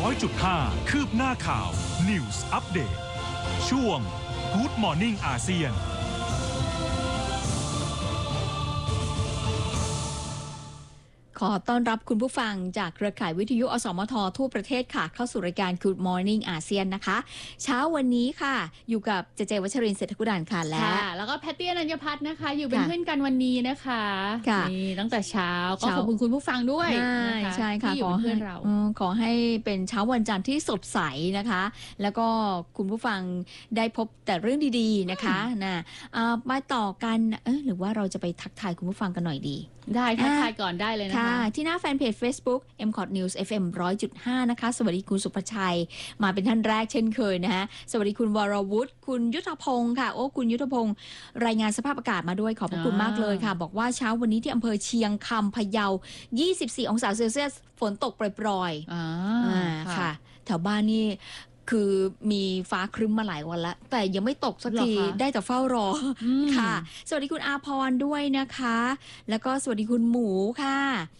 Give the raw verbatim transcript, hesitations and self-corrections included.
อยจุดห้า คืบหน้าข่าว News Update ช่วง Good Morning อาเซียนขอต้อนรับคุณผู้ฟังจากเครือข่ายวิทยุอสมททั่วประเทศค่ะเข้าสู่รายการ Good Morning อาเซียนนะคะเช้าวันนี้ค่ะอยู่กับเจเจวัชรินทร์เศรษฐกุฎานค่ะและแล้วก็แพตตี้อนัญญพัฒน์นะคะอยู่เป็นเพื่อนกันวันนี้นะคะนี่ตั้งแต่เช้าก็ขอบคุณคุณผู้ฟังด้วยนะคะใช่ค่ะที่อยู่เป็นเพื่อนเราขอให้เป็นเช้าวันจันทร์ที่สดใสนะคะแล้วก็คุณผู้ฟังได้พบแต่เรื่องดีๆนะคะนะมาต่อกันเออหรือว่าเราจะไปทักทายคุณผู้ฟังกันหน่อยดีได้ทักทายก่อนได้เลยนะคะที่หน้าแฟนเพจ Facebook เอ็ม คอ ที News เอฟ เอ็ม หนึ่งร้อยจุดห้า นะคะสวัสดีคุณสุภชัยมาเป็นท่านแรกเช่นเคยนะฮะสวัสดีคุณวรวุฒิคุณยุทธพงศ์ค่ะโอ้คุณยุทธพงศ์รายงานสภาพอากาศมาด้วยขอบพระคุณมากเลยค่ะบอกว่าเช้าวันนี้ที่อำเภอเชียงคำพะเยายี่สิบสี่องศาเซลเซียสฝนตกปรอยๆอ่าค่ะแถวบ้านนี่คือมีฟ้าครึ้มมาหลายวันแล้วแต่ยังไม่ตกสักทีได้แต่เฝ้ารอค่ะสวัสดีคุณอาพรด้วยนะคะแล้วก็สวัสดีคุณหมูค่ะ